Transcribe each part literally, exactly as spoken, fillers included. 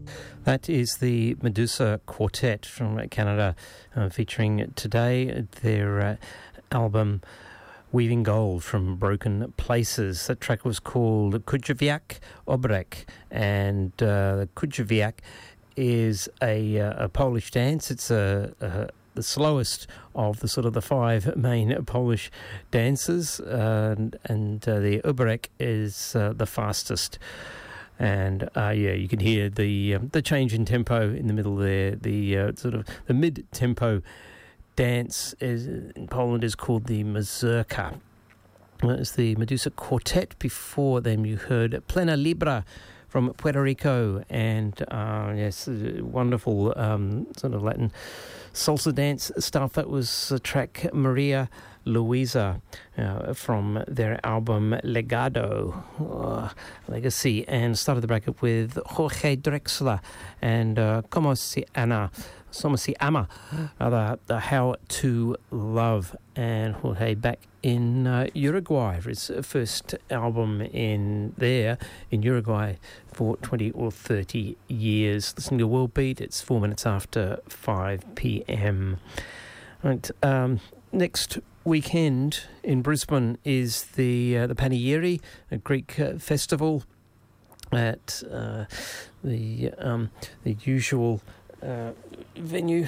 That is the Medusa Quartet from Canada, uh, featuring today their uh, album Weaving Gold from Broken Places. That track was called Kujawiak Obrek, and uh, Kujawiak is a, uh, a Polish dance. It's a, a the slowest of the sort of the five main Polish dances, uh, and, and uh, the Obrek is uh, the fastest. And uh, yeah, you can hear the um, the change in tempo in the middle there. The uh, sort of the mid-tempo dance is, in Poland is called the mazurka. It's the Medusa Quartet. Before them, you heard Plena Libra from Puerto Rico, and uh, yes, wonderful um, sort of Latin salsa dance stuff. That was the track Maria Luisa uh, from their album Legado, uh, Legacy, and started the bracket with Jorge Drexler and uh, Como se Ana, Como se Ama, uh, the, the How to Love, and Jorge back in uh, Uruguay for his first album in there in Uruguay for twenty or thirty years. Listening to World Beat, it's four minutes after five p.m. Right, um, next weekend in Brisbane is the uh, the Panieri, a Greek uh, festival at uh, the um, the usual uh, venue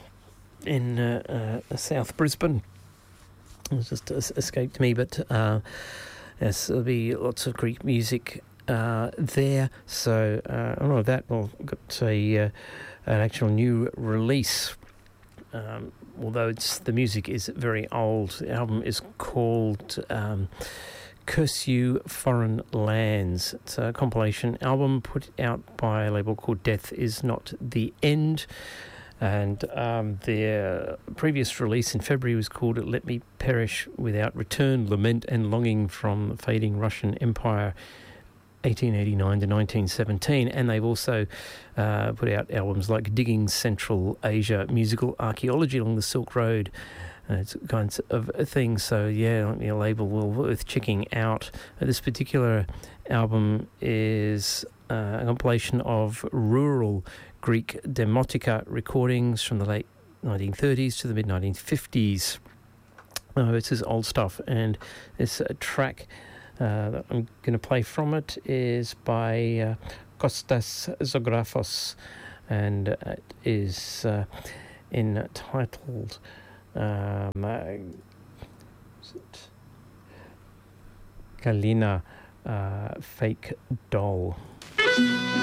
in uh, uh, South Brisbane. It just escaped me, but uh, yes, there'll be lots of Greek music uh, there. So uh, all of that, well, got a uh, an actual new release. Um, although it's the music is very old. The album is called um, Curse You Foreign Lands. It's a compilation album put out by a label called Death Is Not the End. And um, their previous release in February was called Let Me Perish Without Return, Lament and Longing from the Fading Russian Empire, eighteen eighty-nine to nineteen seventeen. And they've also uh, put out albums like Digging Central Asia, Musical Archaeology Along the Silk Road, uh, it's kinds of things. So, yeah, your label will worth checking out. Uh, this particular album is uh, a compilation of rural Greek demotica recordings from the late nineteen thirties to the mid nineteen fifties. Uh, this is old stuff, and this uh, track uh, that I'm going to play from it is by uh, Kostas Zographos, and it is uh, entitled um, uh, is it Galina, uh, Fake Doll.